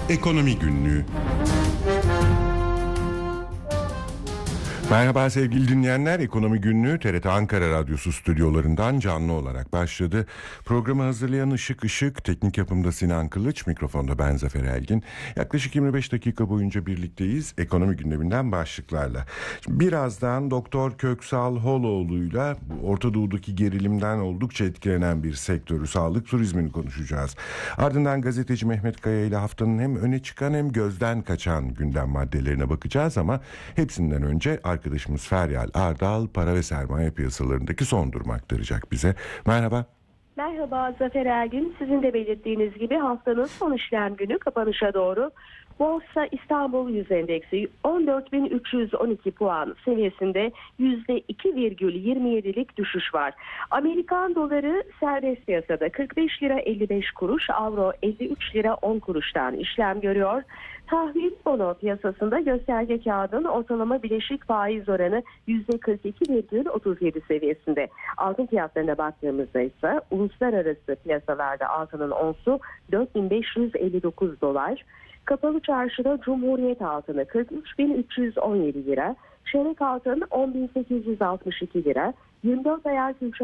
Ekonomi Günlüğü. Merhaba sevgili dinleyenler, Ekonomi Günlüğü TRT Ankara Radyosu stüdyolarından canlı olarak başladı. Programı hazırlayan Işık, teknik yapımda Sinan Kılıç, mikrofonda ben Zafer Elgin. Yaklaşık 25 dakika boyunca birlikteyiz ekonomi gündeminden başlıklarla. Şimdi birazdan Doktor Köksal Holoğlu'yla Orta Doğu'daki gerilimden oldukça etkilenen bir sektörü, sağlık turizmini konuşacağız. Ardından gazeteci Mehmet Kaya ile haftanın hem öne çıkan hem gözden kaçan gündem maddelerine bakacağız ama hepsinden önce arkadaşımız Feryal Ardal para ve sermaye piyasalarındaki son durumu aktaracak bize. Merhaba. Merhaba Zafer Ergin. Sizin de belirttiğiniz gibi haftanın son işlem günü kapanışa doğru Borsa İstanbul Yüz Endeksi 14.312 puan seviyesinde %2,27'lik düşüş var. Amerikan doları serbest piyasada 45 lira 55 kuruş, avro 53 lira 10 kuruştan işlem görüyor. Tahvil bono piyasasında gösterge kağıdın ortalama bileşik faiz oranı %42,37 seviyesinde. Altın fiyatlarına baktığımızda ise uluslararası piyasalarda altının onsu 4.559 dolar. Kapalı çarşıda Cumhuriyet altını 43.317 lira, çeyrek altın 10.862 lira, 24 ayar